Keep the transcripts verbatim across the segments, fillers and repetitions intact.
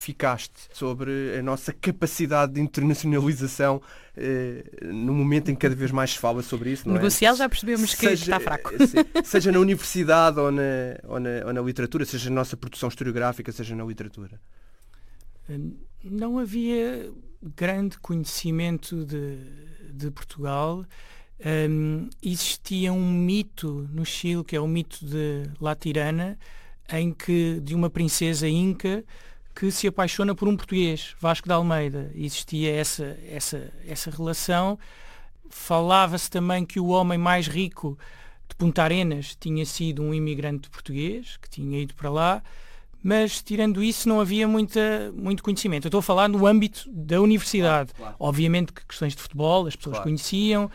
Ficaste sobre a nossa capacidade de internacionalização eh, no momento em que cada vez mais se fala sobre isso, não Negocial é? já percebemos que seja, está fraco. Seja na universidade ou na, ou, na, ou na literatura, seja na nossa produção historiográfica, seja na literatura. Não havia grande conhecimento de, de Portugal. Um, existia um mito no Chile, que é o mito de La Tirana, em que, de uma princesa inca que se apaixona por um português, Vasco de Almeida. Existia essa, essa, essa relação. Falava-se também que o homem mais rico de Punta Arenas tinha sido um imigrante português, que tinha ido para lá, mas, tirando isso, não havia muita, muito conhecimento. Eu estou a falar no âmbito da universidade. Claro, claro. Obviamente que questões de futebol as pessoas claro. conheciam.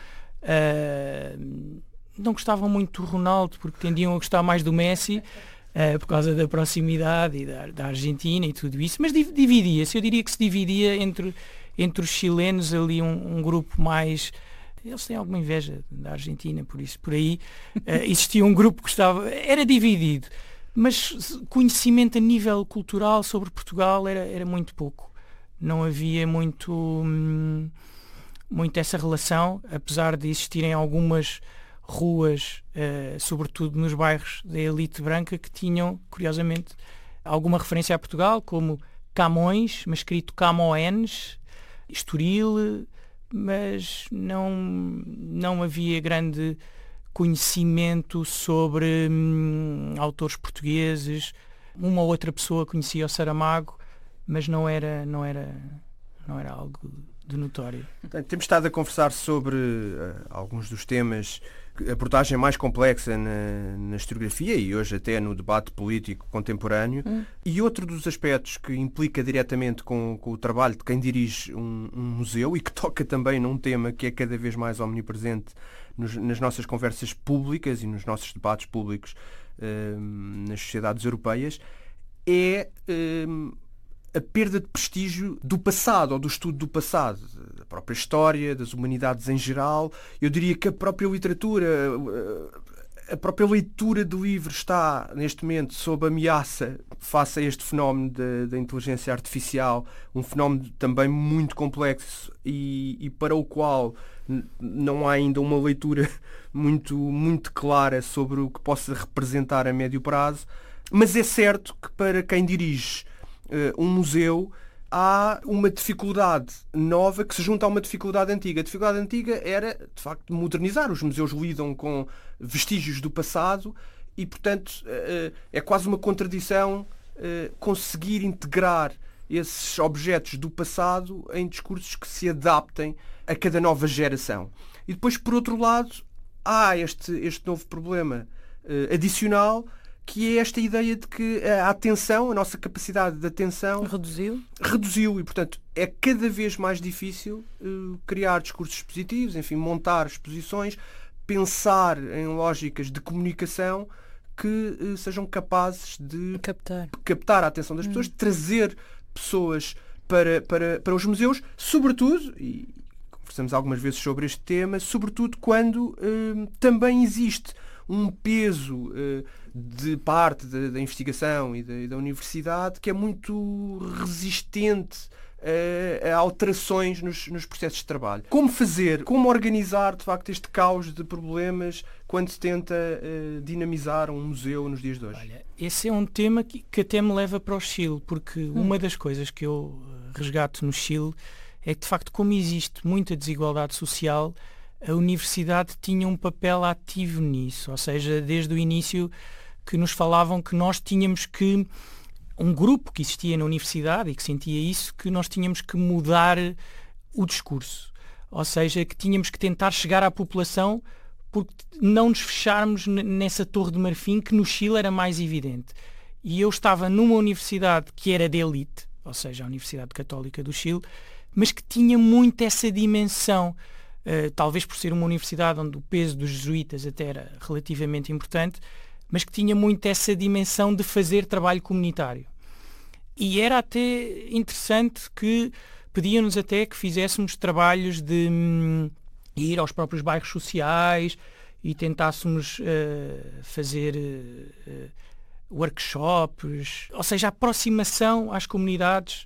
Uh, não gostavam muito do Ronaldo, porque tendiam a gostar mais do Messi, Uh, por causa da proximidade e da, da Argentina e tudo isso, mas dividia-se, eu diria que se dividia entre, entre os chilenos ali um, um grupo mais, eles têm alguma inveja da Argentina, por isso, por aí uh, existia um grupo que gostava, era dividido, mas conhecimento a nível cultural sobre Portugal era, era muito pouco, não havia muito, hum, muito essa relação, apesar de existirem algumas ruas, uh, sobretudo nos bairros da elite branca, que tinham, curiosamente, alguma referência a Portugal, como Camões, mas escrito Camões, Estoril, mas não, não havia grande conhecimento sobre hum, autores portugueses. Uma ou outra pessoa conhecia o Saramago, mas não era, não era, não era algo de notório. Temos estado a conversar sobre uh, alguns dos temas, a abordagem mais complexa na, na historiografia e hoje até no debate político contemporâneo. Hum. E outro dos aspectos que implica diretamente com, com o trabalho de quem dirige um, um museu e que toca também num tema que é cada vez mais omnipresente nos, nas nossas conversas públicas e nos nossos debates públicos uh, nas sociedades europeias, é uh, a perda de prestígio do passado ou do estudo do passado, da própria história, das humanidades em geral. Eu diria que a própria literatura, a própria leitura de livros está, neste momento, sob ameaça face a este fenómeno da inteligência artificial, um fenómeno também muito complexo e, e para o qual não há ainda uma leitura muito, muito clara sobre o que possa representar a médio prazo. Mas é certo que para quem dirige Uh, um museu, há uma dificuldade nova que se junta a uma dificuldade antiga. A dificuldade antiga era, de facto, modernizar. Os museus lidam com vestígios do passado e, portanto, uh, é quase uma contradição uh, conseguir integrar esses objetos do passado em discursos que se adaptem a cada nova geração. E depois, por outro lado, há este, este novo problema uh, adicional, que é esta ideia de que a atenção, a nossa capacidade de atenção reduziu, reduziu e, portanto, é cada vez mais difícil uh, criar discursos positivos, enfim, montar exposições, pensar em lógicas de comunicação que uh, sejam capazes de captar, captar a atenção das hum. pessoas, trazer pessoas para, para, para os museus, sobretudo, e conversamos algumas vezes sobre este tema, sobretudo quando uh, também existe um peso uh, de parte da, da investigação e da, e da universidade que é muito resistente uh, a alterações nos, nos processos de trabalho. Como fazer, como organizar, de facto, este caos de problemas quando se tenta uh, dinamizar um museu nos dias de hoje? Olha, esse é um tema que, que até me leva para o Chile, porque hum. uma das coisas que eu resgato no Chile é que, de facto, como existe muita desigualdade social, a universidade tinha um papel ativo nisso, ou seja, desde o início que nos falavam que nós tínhamos que, um grupo que existia na universidade e que sentia isso, que nós tínhamos que mudar o discurso, ou seja, que tínhamos que tentar chegar à população porque não nos fecharmos nessa torre de marfim que no Chile era mais evidente. E eu estava numa universidade que era de elite, ou seja, a Universidade Católica do Chile, mas que tinha muito essa dimensão. Uh, talvez por ser uma universidade onde o peso dos jesuítas até era relativamente importante, mas que tinha muito essa dimensão de fazer trabalho comunitário. E era até interessante que pediam-nos até que fizéssemos trabalhos de hum, ir aos próprios bairros sociais e tentássemos uh, fazer uh, workshops, ou seja, a aproximação às comunidades